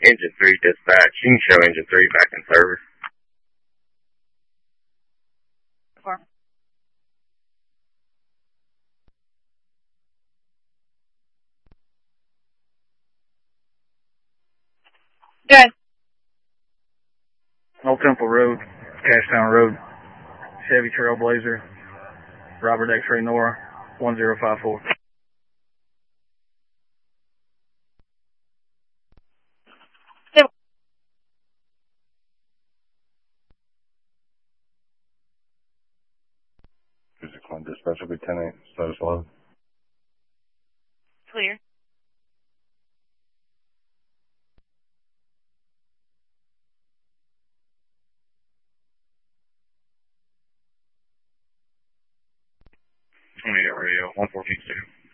Engine 3 dispatch. You can show Engine 3 back in service. Good. Old Temple Road, Cashtown Road, Chevy Trailblazer, Robert X-Ray Nora, 1054. Dispatch will be 10-8, status low. Clear. Radio 114.2.